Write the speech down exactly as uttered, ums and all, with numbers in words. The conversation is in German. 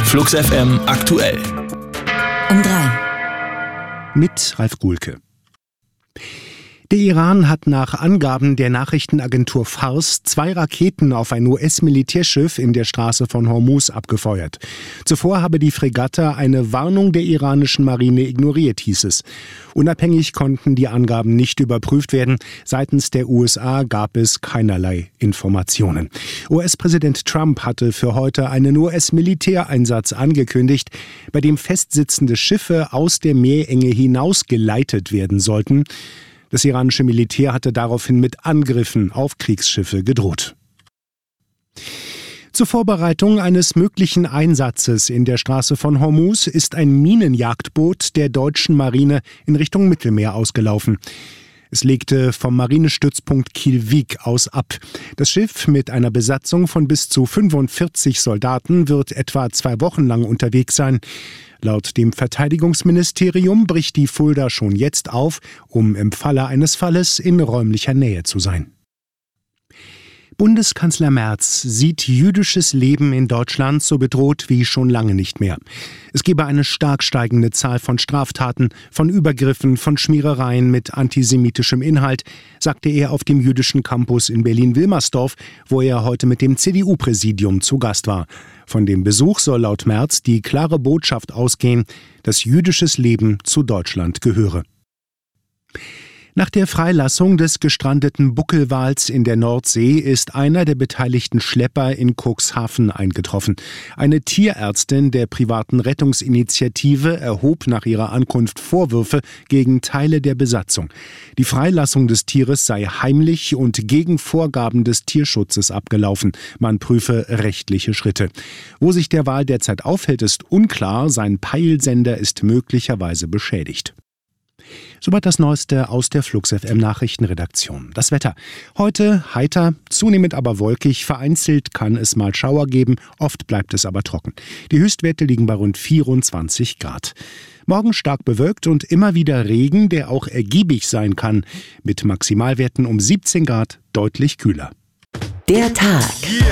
Flux F M aktuell. Um drei. Mit Ralf Guhlke. Der Iran hat nach Angaben der Nachrichtenagentur Fars zwei Raketen auf ein U S-Militärschiff in der Straße von Hormuz abgefeuert. Zuvor habe die Fregatte eine Warnung der iranischen Marine ignoriert, hieß es. Unabhängig konnten die Angaben nicht überprüft werden. Seitens der U S A gab es keinerlei Informationen. U S-Präsident Trump hatte für heute einen U S-Militäreinsatz angekündigt, bei dem festsitzende Schiffe aus der Meerenge hinaus geleitet werden sollten. Das iranische Militär hatte daraufhin mit Angriffen auf Kriegsschiffe gedroht. Zur Vorbereitung eines möglichen Einsatzes in der Straße von Hormuz ist ein Minenjagdboot der deutschen Marine in Richtung Mittelmeer ausgelaufen. Es legte vom Marinestützpunkt Kiel-Wiek aus ab. Das Schiff mit einer Besatzung von bis zu fünfundvierzig Soldaten wird etwa zwei Wochen lang unterwegs sein. Laut dem Verteidigungsministerium bricht die Fulda schon jetzt auf, um im Falle eines Falles in räumlicher Nähe zu sein. Bundeskanzler Merz sieht jüdisches Leben in Deutschland so bedroht wie schon lange nicht mehr. Es gebe eine stark steigende Zahl von Straftaten, von Übergriffen, von Schmierereien mit antisemitischem Inhalt, sagte er auf dem jüdischen Campus in Berlin-Wilmersdorf, wo er heute mit dem C D U-Präsidium zu Gast war. Von dem Besuch soll laut Merz die klare Botschaft ausgehen, dass jüdisches Leben zu Deutschland gehöre. Nach der Freilassung des gestrandeten Buckelwals in der Nordsee ist einer der beteiligten Schlepper in Cuxhaven eingetroffen. Eine Tierärztin der privaten Rettungsinitiative erhob nach ihrer Ankunft Vorwürfe gegen Teile der Besatzung. Die Freilassung des Tieres sei heimlich und gegen Vorgaben des Tierschutzes abgelaufen. Man prüfe rechtliche Schritte. Wo sich der Wal derzeit aufhält, ist unklar. Sein Peilsender ist möglicherweise beschädigt. Soweit das Neueste aus der Flux F M Nachrichtenredaktion. Das Wetter. Heute heiter, zunehmend aber wolkig. Vereinzelt kann es mal Schauer geben, oft bleibt es aber trocken. Die Höchstwerte liegen bei rund vierundzwanzig Grad. Morgen stark bewölkt und immer wieder Regen, der auch ergiebig sein kann. Mit Maximalwerten um siebzehn Grad deutlich kühler. Der Tag.